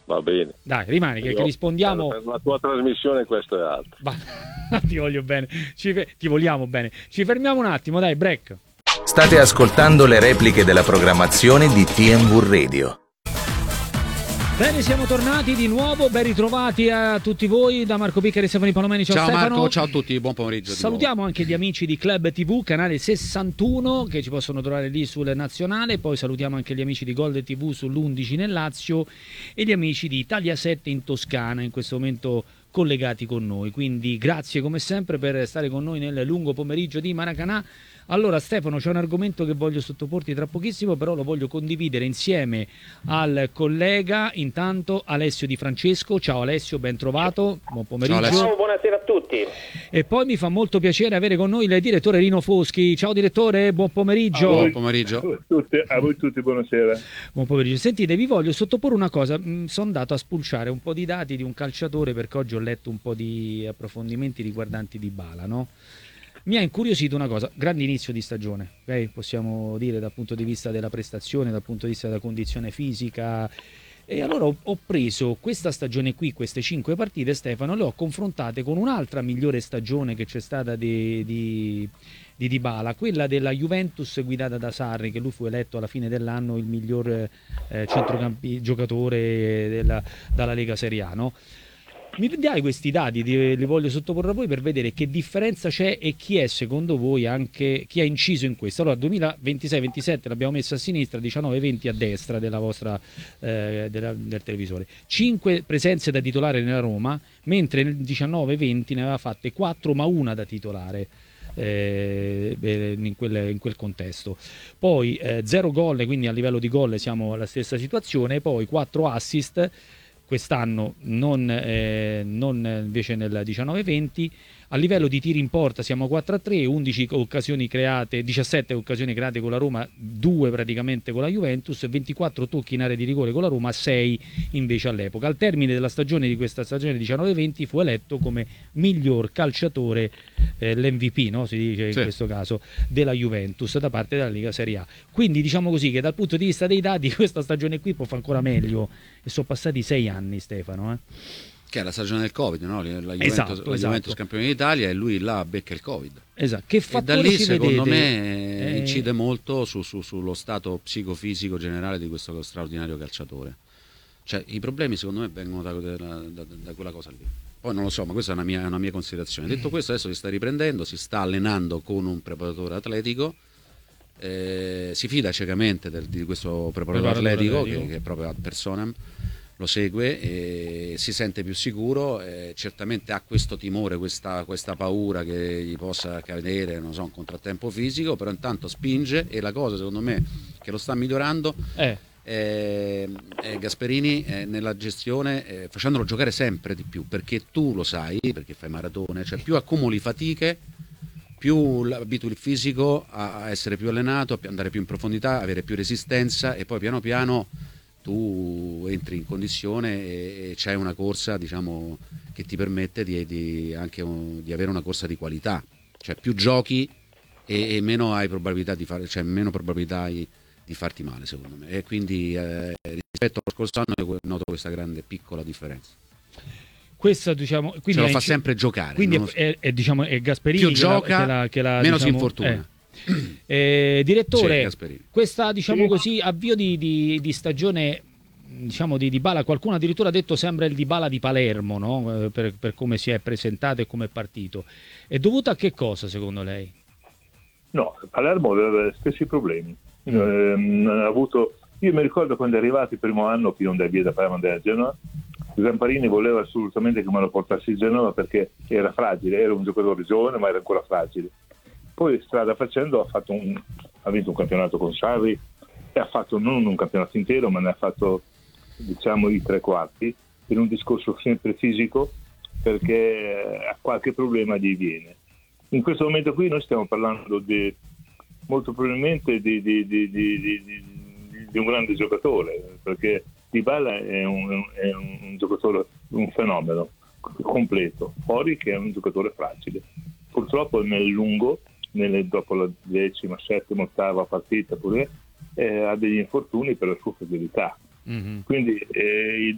Va bene. Dai, rimani che rispondiamo. Per la tua trasmissione questo è altro. Ti voglio bene, ti vogliamo bene. Ci fermiamo un attimo, dai, break. State ascoltando le repliche della programmazione di TMV Radio. Bene, siamo tornati di nuovo, ben ritrovati a tutti voi da Marco Piccari e Stefano Palomeni. Ciao Stefano. Marco, ciao a tutti, buon pomeriggio. Salutiamo anche gli amici di Club TV, canale 61, che ci possono trovare lì sul nazionale. Poi salutiamo anche gli amici di Gold TV sull'11 nel Lazio e gli amici di Italia 7 in Toscana, in questo momento collegati con noi. Quindi grazie come sempre per stare con noi nel lungo pomeriggio di Maracanã. Allora Stefano, c'è un argomento che voglio sottoporti tra pochissimo, però lo voglio condividere insieme al collega, intanto Alessio Di Francesco. Ciao Alessio, ben trovato, buon pomeriggio. Ciao, buonasera a tutti. E poi mi fa molto piacere avere con noi il direttore Rino Foschi. Ciao direttore, buon pomeriggio. Buon pomeriggio. A voi tutti, buonasera. Buon pomeriggio. Sentite, vi voglio sottoporre una cosa. Sono andato a spulciare un po' di dati di un calciatore perché oggi ho letto un po' di approfondimenti riguardanti Dybala, no? Mi ha incuriosito una cosa, grande inizio di stagione, okay? Possiamo dire dal punto di vista della prestazione, dal punto di vista della condizione fisica. E allora ho preso questa stagione qui, queste 5 partite, Stefano, le ho confrontate con un'altra migliore stagione che c'è stata di Dybala, quella della Juventus guidata da Sarri, che lui fu eletto alla fine dell'anno il miglior giocatore dalla Lega Serie A, no? Mi dai questi dati, li voglio sottoporre a voi per vedere che differenza c'è e chi è secondo voi anche chi ha inciso in questo. Allora 2026-27 l'abbiamo messa a sinistra, 19-20 a destra della vostra del televisore. 5 presenze da titolare nella Roma, mentre nel 19-20 ne aveva fatte 4 ma una da titolare. In quel contesto. Poi 0 gol, quindi a livello di gol siamo alla stessa situazione. Poi 4 assist quest'anno, non invece nel 19-20. A livello di tiri in porta siamo 4-3, 11 occasioni create, 17 occasioni create con la Roma, 2 praticamente con la Juventus, 24 tocchi in area di rigore con la Roma, 6 invece all'epoca. Al termine della stagione di questa stagione 19-20 fu eletto come miglior calciatore, l'MVP, no? Si dice in questo caso, della Juventus da parte della Lega Serie A. Quindi diciamo così che dal punto di vista dei dati questa stagione qui può fare ancora meglio, e sono passati 6 anni, Stefano. Che è la stagione del Covid, no? La Juventus campione d'Italia, e lui là becca il Covid. Esatto. Che fattore e da lì si secondo vedete? me incide molto sullo stato psicofisico generale di questo straordinario calciatore. Cioè i problemi secondo me vengono da quella cosa lì. Poi non lo so, ma questa è una mia considerazione. Detto questo, adesso si sta riprendendo, si sta allenando con un preparatore atletico, si fida ciecamente di questo preparatore atletico che è proprio ad personam, lo segue e si sente più sicuro, certamente ha questo timore, questa paura che gli possa accadere, non so, un contrattempo fisico, però intanto spinge, e la cosa secondo me che lo sta migliorando Gasperini nella gestione, facendolo giocare sempre di più, perché tu lo sai, perché fai maratone, cioè più accumuli fatiche, più abitui il fisico a essere più allenato, a andare più in profondità, avere più resistenza, e poi piano piano tu entri in condizione e c'hai una corsa, diciamo, che ti permette di avere una corsa di qualità, cioè più giochi e meno hai probabilità di fare, cioè meno probabilità hai di farti male, secondo me, e quindi rispetto allo scorso anno noto questa grande piccola differenza. Questa, diciamo, quindi ce lo fa sempre giocare, quindi diciamo, è Gasperini più gioca, meno diciamo, si infortuna. Direttore, sì, questa, diciamo così, avvio di stagione, diciamo, di Dybala, qualcuno addirittura ha detto sembra il Dybala di Palermo, no? Per come si è presentato e come è partito. È dovuta a che cosa secondo lei? No, Palermo aveva gli stessi problemi. Ha avuto, io mi ricordo quando è arrivato il primo anno che io andai via da Palermo, andai a Genova, Zamparini voleva assolutamente che me lo portassi a Genova perché era fragile, era un giocatore giovane ma era ancora fragile. Poi strada facendo ha vinto un campionato con Sarri e ha fatto non un campionato intero, ma ne ha fatto, diciamo, i 3/4 in un discorso sempre fisico, perché ha qualche problema gli viene. In questo momento qui noi stiamo parlando molto probabilmente di un grande giocatore, perché Dybala è un giocatore, un fenomeno completo, fuori che è un giocatore fragile. Purtroppo nel lungo, dopo la 10ª, 7ª, 8ª partita pure, ha degli infortuni per la sua fragilità. Quindi